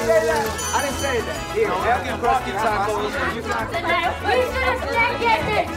say that. I didn't say that. Here, have your crusty tacos. We should have said